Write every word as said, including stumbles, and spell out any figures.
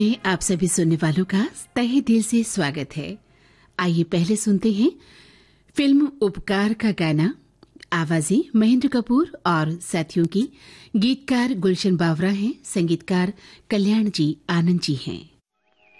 में आप सभी सुनने वालों का तहे दिल से स्वागत है। आइए पहले सुनते हैं फिल्म उपकार का गाना। आवाजें महेंद्र कपूर और साथियों की। गीतकार गुलशन बावरा हैं, संगीतकार कल्याण जी आनंद जी हैं।